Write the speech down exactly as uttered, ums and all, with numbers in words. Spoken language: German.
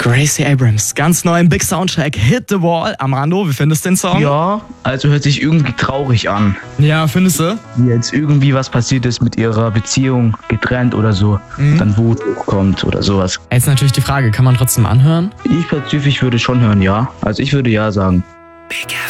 Gracie Abrams, ganz neu im Big Soundtrack Hit the Wall. Armando, wie findest du den Song? Ja, also hört sich irgendwie traurig an. Ja, findest du? Wie jetzt irgendwie was passiert ist mit ihrer Beziehung, getrennt oder so, Mhm. dann Wut hochkommt oder sowas. Jetzt natürlich die Frage, kann man trotzdem anhören? Ich persönlich würde schon hören, ja. Also ich würde ja sagen. Big